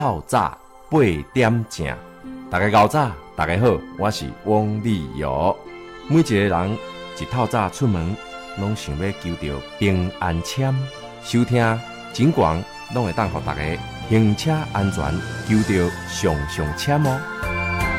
透早8点正，大家早早，大家好，我是汪立尧。每一个人一透早出门，拢想要求着平安签。收听警广，拢会当互大家行车安全，求着上签哦。